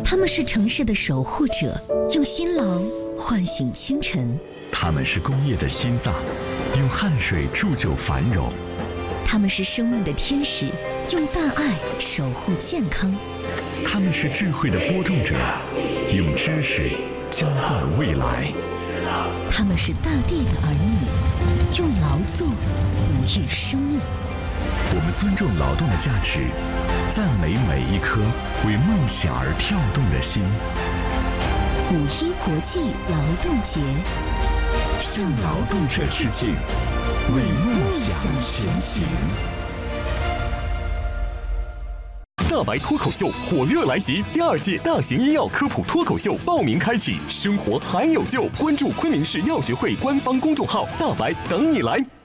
他们是城市的守护者，用辛劳唤醒清晨。 他们是工业的心脏，用汗水铸就繁荣。 他们是生命的天使，用大爱守护健康。 他们是智慧的播种者，用知识浇灌未来。 他们是大地的儿女，用劳作哺育生命。 我们尊重劳动的价值，赞美每一颗为梦想而跳动的心。 5·1国际劳动节， 向劳动者致敬，为梦想前行。 大白脱口秀火热来袭，第2届大型医药科普脱口秀报名开启，生活还有救！关注昆明市药学会官方公众号“大白”，等你来。